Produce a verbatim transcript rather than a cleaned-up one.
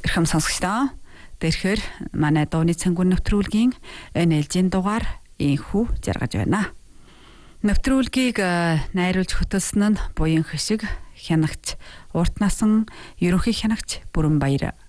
Эрхэм сонсогчдоо. Тэгэхээр манай дууны цангуун нэвтрүүлгийн энэ ээлжийн дугаар инхүү жаргаж байна. Нэвтрүүлгийг найруулж хөтөлсөн нь буян хишиг хянагч урт насан ерөнхий хянагч Бүрэн Баяр